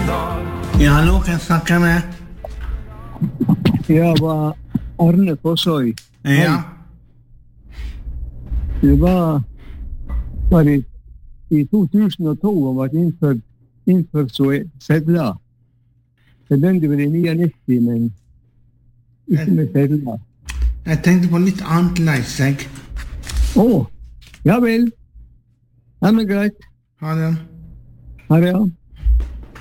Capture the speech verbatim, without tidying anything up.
Arendal. Ja, hallo, kan jeg snakke med? Jeg var Arne Fossøy. Ja. Det var, var i, i to tusen og to og var innført, innført så sedler. Det begynte vel i niognitti, men ikke med sedler. Jeg tenkte på litt annet leis, jeg. Å, ja vel. Ja, men greit. Ha det. Ha det, ja.